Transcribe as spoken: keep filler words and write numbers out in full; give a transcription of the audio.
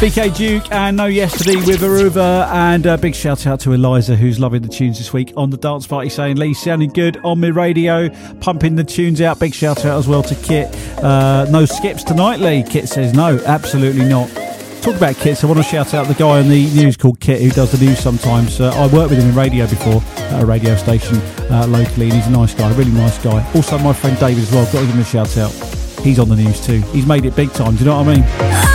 B K Duke and No Yesterday with Aruba, and a big shout out to Eliza, who's loving the tunes this week on the dance party, saying Lee sounding good on my radio, pumping the tunes out. Big shout out as well to Kit. Uh, no skips tonight, Lee. Kit says no, absolutely not. Talk about Kits, I want to shout out the guy on the news called Kit, who does the news sometimes. Uh, I worked with him in radio before at a radio station uh, locally, and he's a nice guy, a really nice guy. Also my friend David as well, got to give him a shout out. He's on the news too. He's made it big time, do you know what I mean?